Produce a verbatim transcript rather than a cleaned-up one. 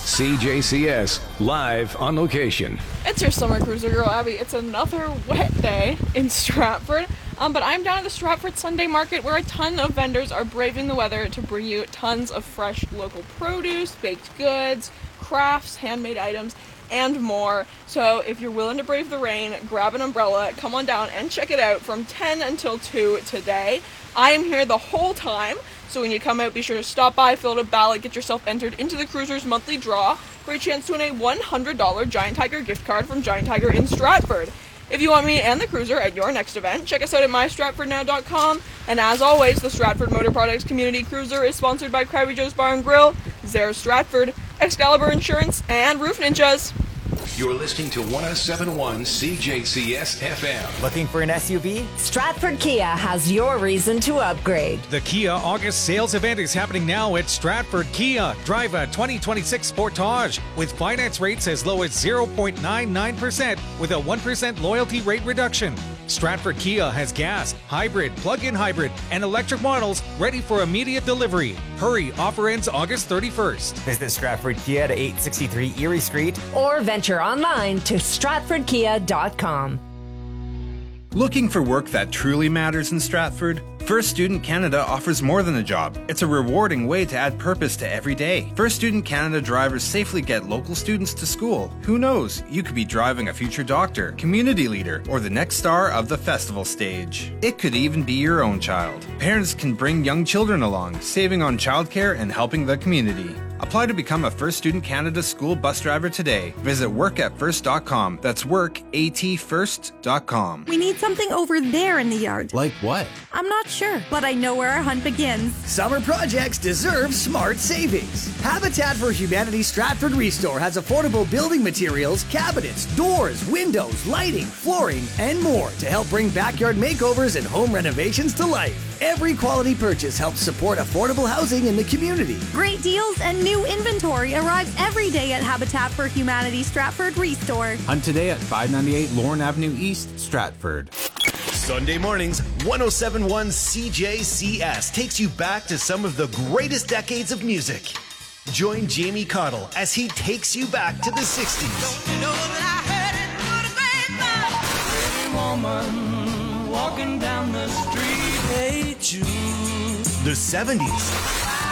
C J C S, live on location. It's your summer cruiser girl, Abby. It's another wet day in Stratford, um, but I'm down at the Stratford Sunday Market where a ton of vendors are braving the weather to bring you tons of fresh local produce, baked goods, crafts, handmade items, and more. So if you're willing to brave the rain, grab an umbrella, come on down and check it out from ten until two today. I am here the whole time, so when you come out, be sure to stop by, fill out a ballot, get yourself entered into the Cruisers monthly draw for a chance to win a one hundred dollars Giant Tiger gift card from Giant Tiger in Stratford. If you want me and the Cruiser at your next event, check us out at my stratford now dot com. And as always, the Stratford Motor Products Community Cruiser is sponsored by Krabby Joe's Bar and Grill, Zare Stratford, Excalibur Insurance, and Roof Ninjas. You're listening to one oh seven point one C J C S F M. Looking for an S U V? Stratford Kia has your reason to upgrade. The Kia August sales event is happening now at Stratford Kia. Drive a twenty twenty-six Sportage with finance rates as low as zero point nine nine percent with a one percent loyalty rate reduction. Stratford Kia has gas, hybrid, plug-in hybrid, and electric models ready for immediate delivery. Hurry, offer ends August thirty-first. Visit Stratford Kia at eight sixty-three Erie Street Or venture online to stratford kia dot com. Looking for work that truly matters in Stratford? First Student Canada offers more than a job. It's a rewarding way to add purpose to every day. First Student Canada drivers safely get local students to school. Who knows? You could be driving a future doctor, community leader, or the next star of the festival stage. It could even be your own child. Parents can bring young children along, saving on childcare and helping the community. Apply to become a First Student Canada school bus driver today. Visit work at first dot com. That's work at first dot com. We need something over there in the yard. Like what? I'm not sure, but I know where our hunt begins. Summer projects deserve smart savings. Habitat for Humanity Stratford Restore has affordable building materials, cabinets, doors, windows, lighting, flooring, and more to help bring backyard makeovers and home renovations to life. Every quality purchase helps support affordable housing in the community. Great deals and new inventory arrives every day at Habitat for Humanity Stratford Restore. Hunt today at five ninety-eight Lorne Avenue East, Stratford. Sunday mornings, one oh seven point one C J C S takes you back to some of the greatest decades of music. Join Jamie Cottle as he takes you back to the sixties. Don't you know that I heard it through the grapevine? Every woman walking down the street, hey Jude. The seventies.